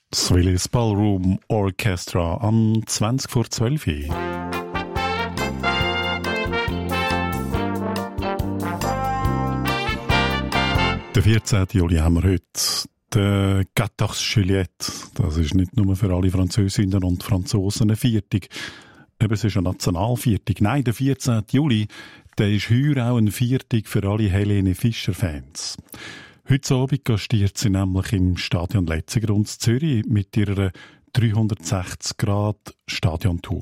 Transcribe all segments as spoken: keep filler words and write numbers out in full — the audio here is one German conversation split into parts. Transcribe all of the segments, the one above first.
Das Willis Ballroom Orchestra am zwanzig vor zwölf. Der vierzehnten Juli haben wir heute den quatorze Juillet. Das ist nicht nur für alle Französinnen und Franzosen eine Viertig. Eben, es ist eine Nationalviertig. Nein, der vierzehnten Juli, der ist heuer auch ein Viertig für alle Helene Fischer-Fans. Heute Abend gastiert sie nämlich im Stadion Letzigrund in Zürich mit ihrer dreihundertsechzig Grad Stadiontour.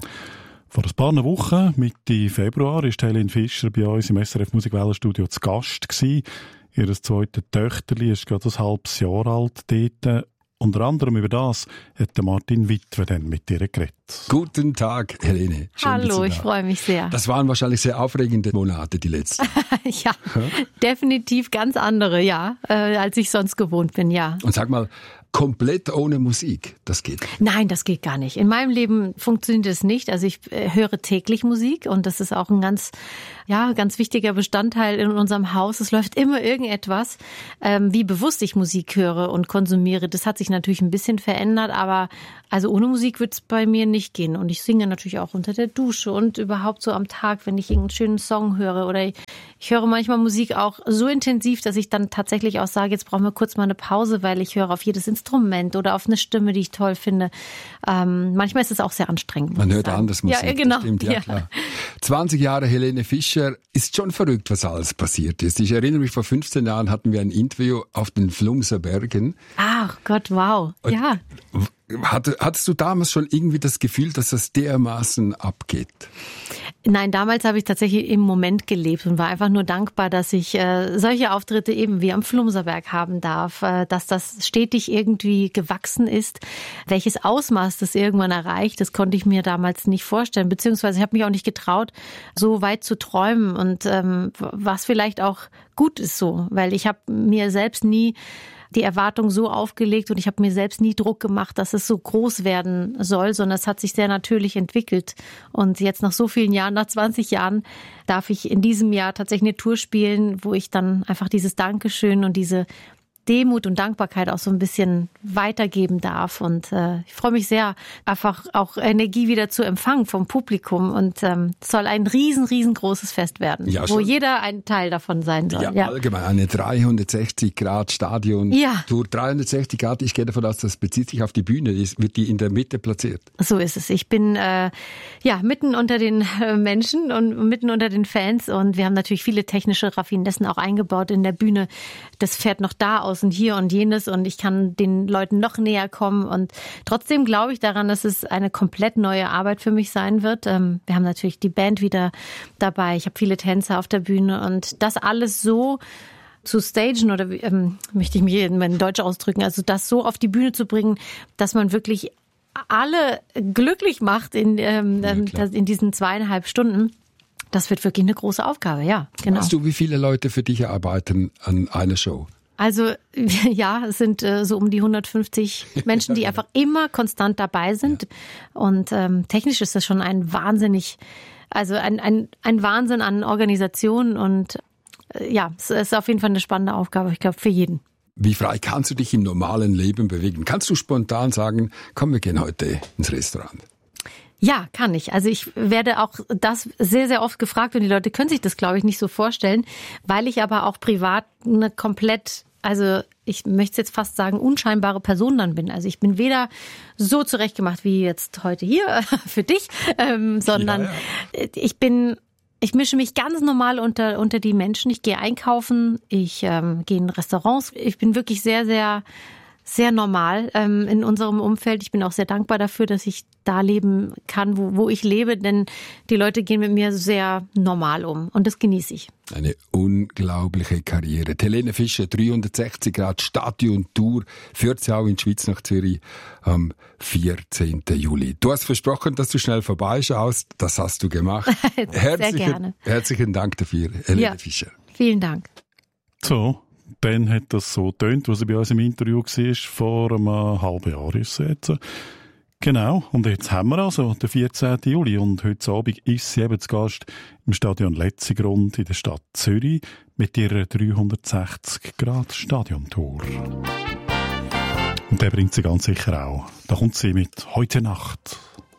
Vor ein paar Wochen, Mitte Februar, ist Helene Fischer bei uns im S R F Musikwellenstudio zu Gast gewesen. Ihr zweites Töchterli ist gerade ein halbes Jahr alt dort. Unter anderem über das hat Martin Witwe dann mit ihr geredet. Guten Tag, Helene. Schön, Hallo, ich freue mich sehr. Das waren wahrscheinlich sehr aufregende Monate, die letzten. ja, ja, definitiv ganz andere, ja, äh, als ich sonst gewohnt bin, ja. Und sag mal, komplett ohne Musik, das geht? Nein, das geht gar nicht. In meinem Leben funktioniert es nicht. Also ich äh, höre täglich Musik und das ist auch ein ganz, ja, ganz wichtiger Bestandteil in unserem Haus. Es läuft immer irgendetwas. Ähm, wie bewusst ich Musik höre und konsumiere, das hat sich natürlich ein bisschen verändert, aber also ohne Musik wird es bei mir nicht gehen. Und ich singe natürlich auch unter der Dusche und überhaupt so am Tag, wenn ich irgendeinen schönen Song höre. Oder ich, ich höre manchmal Musik auch so intensiv, dass ich dann tatsächlich auch sage, jetzt brauchen wir kurz mal eine Pause, weil ich höre auf jedes Instrument oder auf eine Stimme, die ich toll finde. Ähm, manchmal ist es auch sehr anstrengend. Man hört anders Musik, ja, genau. Das stimmt, ja, ja. Klar. zwanzig Jahre Helene Fischer, ist schon verrückt, was alles passiert ist. Ich erinnere mich, vor fünfzehn Jahren hatten wir ein Interview auf den Flumser Bergen. Ach Gott, wow. Und ja. Hatte, hattest du damals schon irgendwie das Gefühl, dass das dermaßen abgeht? Nein, damals habe ich tatsächlich im Moment gelebt und war einfach nur dankbar, dass ich äh, solche Auftritte eben wie am Flumserberg haben darf, äh, dass das stetig irgendwie gewachsen ist. Welches Ausmaß das irgendwann erreicht, das konnte ich mir damals nicht vorstellen, beziehungsweise ich habe mich auch nicht getraut, so weit zu träumen und ähm, was vielleicht auch gut ist so, weil ich habe mir selbst nie die Erwartung so aufgelegt und ich habe mir selbst nie Druck gemacht, dass es so groß werden soll, sondern es hat sich sehr natürlich entwickelt. Und jetzt nach so vielen Jahren, nach zwanzig Jahren, darf ich in diesem Jahr tatsächlich eine Tour spielen, wo ich dann einfach dieses Dankeschön und diese Demut und Dankbarkeit auch so ein bisschen weitergeben darf. Und äh, ich freue mich sehr, einfach auch Energie wieder zu empfangen vom Publikum. Und ähm, es soll ein riesen, riesengroßes Fest werden, ja, wo jeder ein Teil davon sein soll. Ja, ja. allgemein eine dreihundertsechzig Grad Stadion. Ja. Tour dreihundertsechzig Grad, ich gehe davon aus, das bezieht sich auf die Bühne. Wird die in der Mitte platziert? So ist es. Ich bin äh, ja mitten unter den äh, Menschen und mitten unter den Fans. Und wir haben natürlich viele technische Raffinessen auch eingebaut in der Bühne. Das fährt noch da aus und hier und jenes und ich kann den Leuten noch näher kommen und trotzdem glaube ich daran, dass es eine komplett neue Arbeit für mich sein wird. Wir haben natürlich die Band wieder dabei, ich habe viele Tänzer auf der Bühne und das alles so zu stagen oder ähm, möchte ich mich in Deutsch ausdrücken, also das so auf die Bühne zu bringen, dass man wirklich alle glücklich macht in, ähm, ja, in diesen zweieinhalb Stunden. Das wird wirklich eine große Aufgabe, ja. Genau. Weißt du, wie viele Leute für dich arbeiten an einer Show? Also ja, es sind äh, so um die hundertfünfzig Menschen, die einfach immer konstant dabei sind. Ja. Und ähm, technisch ist das schon ein wahnsinnig, also ein, ein, ein Wahnsinn an Organisation. Und äh, ja, es ist auf jeden Fall eine spannende Aufgabe, ich glaube, für jeden. Wie frei kannst du dich im normalen Leben bewegen? Kannst du spontan sagen, komm, wir gehen heute ins Restaurant? Ja, kann ich. Also ich werde auch das sehr, sehr oft gefragt und die Leute können sich das, glaube ich, nicht so vorstellen, weil ich aber auch privat eine komplett, also ich möchte es jetzt fast sagen, unscheinbare Person dann bin. Also ich bin weder so zurechtgemacht wie jetzt heute hier für dich, ähm, sondern ja, ja. ich bin... Ich mische mich ganz normal unter unter die Menschen. Ich gehe einkaufen, ich ähm, gehe in Restaurants. Ich bin wirklich sehr, sehr, sehr normal ähm, in unserem Umfeld. Ich bin auch sehr dankbar dafür, dass ich da leben kann, wo, wo ich lebe, denn die Leute gehen mit mir sehr normal um und das genieße ich. Eine unglaubliche Karriere. Helene Fischer, dreihundertsechzig Grad Stadion-Tour, führt sie auch in die Schweiz nach Zürich am vierzehnten Juli. Du hast versprochen, dass du schnell vorbeischaust. Das hast du gemacht. Sehr herzlichen, gerne. Herzlichen Dank dafür, Helene ja, Fischer. Vielen Dank. So, dann hat das so getönt, was sie bei uns im Interview war, vor einem halben Jahr ist es jetzt. Genau, und jetzt haben wir also den vierzehnten Juli und heute Abend ist sie eben zu Gast im Stadion Letzigrund in der Stadt Zürich mit ihrer dreihundertsechzig Grad Stadiontour. Und der bringt sie ganz sicher auch. Da kommt sie mit «Heute Nacht».